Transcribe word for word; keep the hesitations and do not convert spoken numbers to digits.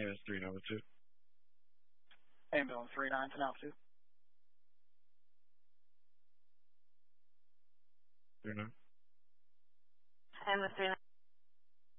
S three number two. Ambulance three nine ten altitude. Three nine. Ambulance three nine.